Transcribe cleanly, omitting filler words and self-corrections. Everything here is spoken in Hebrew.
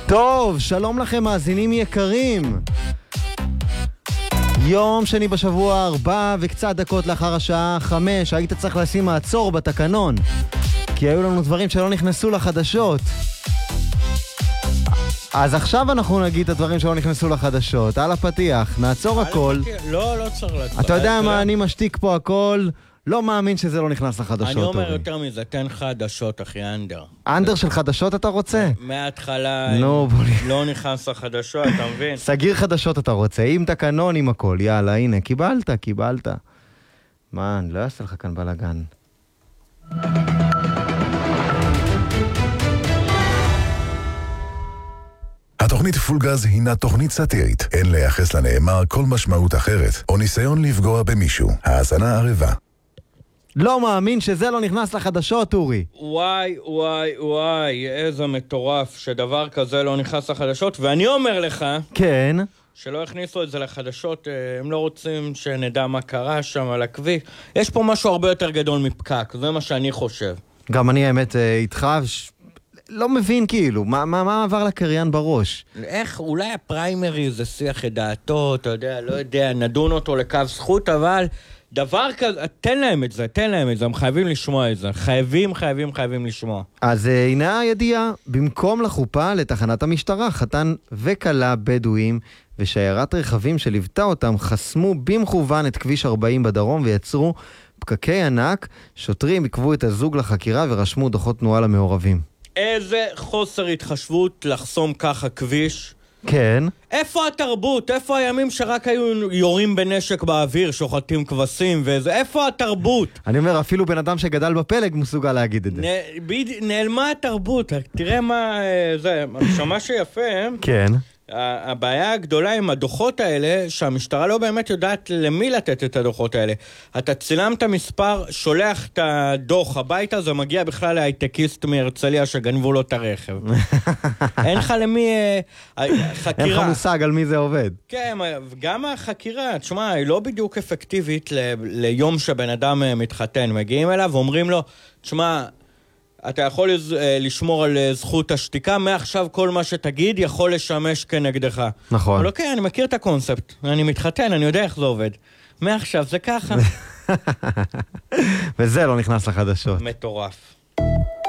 טוב, שלום לכם מאזינים יקרים. יום שני בשבוע 4 וקצת דקות לאחר השעה 5 היית צריך לשים מעצור בתקנון, כי היו לנו דברים שלא נכנסו לחדשות. אז עכשיו אנחנו נגיד את הדברים שלא נכנסו לחדשות. על הפתיח, נעצור הכל. לא צריך לעצור. אתה יודע מה, אני משתיק פה הכל. לא מאמין שזה לא נכנס לחדשות. אני אומר יותר מזה, תן חדשות, אחי, אנדר. אנדר של חדשות אתה רוצה? מההתחלה לא נכנס לחדשות, אתה מבין? סגיר חדשות אתה רוצה, עם תקנון, עם הכל. יאללה, הנה, קיבלת. מה, אני לא אעשה לך כאן בלגן. התוכנית פולגז הינה תוכנית סאטירית. אין לייחס לנאמר כל משמעות אחרת, או ניסיון לפגוע במישהו. האזנה ערבה. לא מאמין שזה לא נכנס לחדשות, אורי. וואי, איזה מטורף שדבר כזה לא נכנס לחדשות, ואני אומר לך... כן. שלא הכניסו את זה לחדשות, הם לא רוצים שנדע מה קרה שם על הכביש. יש פה משהו הרבה יותר גדול מפקק, זה מה שאני חושב. גם אני האמת איתך... לא מבין כאילו, מה עבר לקריין בראש? איך, אולי הפריימרי זה שיח את דעתו, אתה יודע, לא יודע, נדון אותו לקו זכות, אבל דבר כזה, תן להם את זה, הם חייבים לשמוע את זה, חייבים לשמוע. אז הנה הידיעה, במקום לחופה לתחנת המשטרה, חתן וקלה בדואים ושיירת רכבים שליוותה אותם חסמו במכוון את כביש 40 בדרום ויצרו פקקי ענק, שוטרים עקבו את הזוג לחקירה ורשמו דוחות תנועה למעורבים. איזה חוסר התחשבות לחסום ככה כביש. כן. איפה התרבות? איפה הימים שרק היו יורים בנשק באוויר, שוחטים כבשים ואיזה? איפה התרבות? אני אומר, אפילו בן אדם שגדל בפלג מסוגל להגיד את זה. נעלמה התרבות. תראה מה זה, מה שיפה. כן. הבעיה הגדולה עם הדוחות האלה, שהמשטרה לא באמת יודעת למי לתת את הדוחות האלה. אתה צילמת מספר, שולח את הדוח הביתה, זה מגיע בכלל להייטקיסט מהרצליה שגנבו לו את הרכב. אין לך למי... חקירה. אין לך מושג על מי זה עובד. כן, גם החקירה, תשמע, היא לא בדיוק אפקטיבית ליום שבן אדם מתחתן. מגיעים אליו ואומרים לו, תשמע... אתה יכול לשמור על זכות השתיקה, מעכשיו כל מה שתגיד יכול לשמש כנגדך. נכון. אבל אוקיי, אני מכיר את הקונספט, אני מתחתן, אני יודע איך זה עובד. מעכשיו זה ככה. וזה לא נכנס לחדשות. מטורף.